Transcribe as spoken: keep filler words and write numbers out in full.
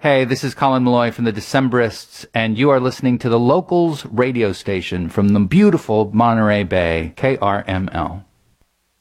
Hey, this is Colin Malloy from the Decemberists, and you are listening to the Locals radio station from the beautiful Monterey Bay, K R M L.